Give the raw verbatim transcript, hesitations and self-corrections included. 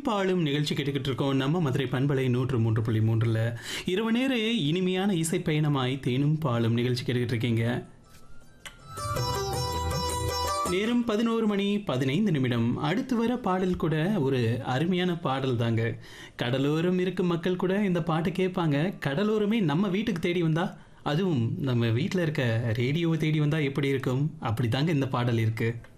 பாலும் நிகழ்ச்சி கேட்டுக்கிட்டு இருக்கோம் நம்ம மதுரை பண்பலை நூற்று மூன்று புள்ளி மூன்றுல இரவு நேர இனிமையான இசை பயணமாய் தேனும் பாலும் நிகழ்ச்சி கேட்டுக்கிட்டு இருக்கீங்க. நேரம் பதினோரு மணி பதினைந்து நிமிடம். அடுத்து வர பாடல் கூட ஒரு அருமையான பாடல் தாங்க. கடலோரம் இருக்கும் மக்கள் கூட இந்த பாட்டு கேட்பாங்க. கடலோரமே நம்ம வீட்டுக்கு தேடி வந்தா, அதுவும் நம்ம வீட்டில் இருக்க ரேடியோவை தேடி வந்தா எப்படி இருக்கும்? அப்படி தாங்க இந்த பாடல் இருக்கு.